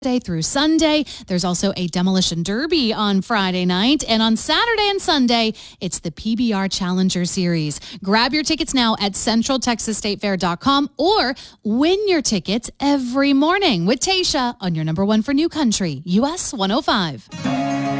Day through Sunday. There's also a demolition derby on Friday night. And on Saturday and Sunday, it's the PBR Challenger Series. Grab your tickets now at centraltexasstatefair.com or win your tickets every morning with Tasha on your number one for New Country, US 105.